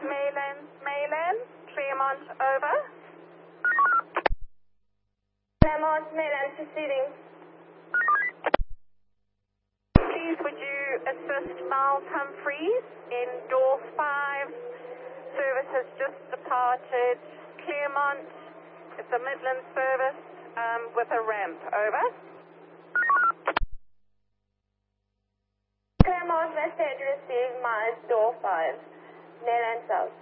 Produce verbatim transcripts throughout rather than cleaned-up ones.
Mayland, Mayland, Claremont, over. Claremont, Mayland, proceeding. Please would you assist Miles Humphreys in door five? Service has just departed Claremont. It's a Midland service um, with a ramp, over. Claremont, West End, receiving Miles, door five. Mayland South.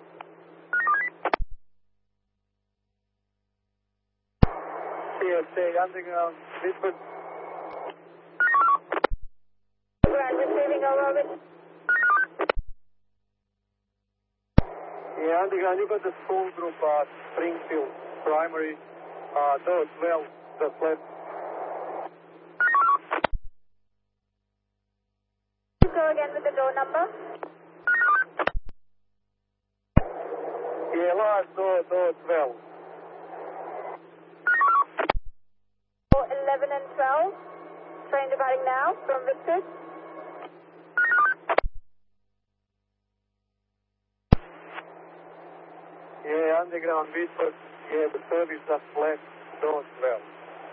C S A Underground, Brisbane. Underground, receiving over. Yeah, Underground, you got the school group, uh, Springfield Primary, uh, door twelve, the left. Go again with the door number. Yeah, last door, door twelve. Door eleven and twelve. Train departing now from Victor. Yeah, Underground, Brisbane. Yeah, the service just left, door twelve.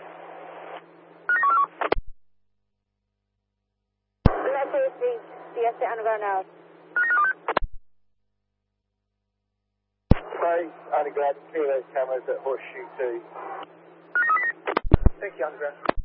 Message reached C S A Underground now. Thanks, Underground, clear those cameras at Horseshoe two. Thank you, Underground.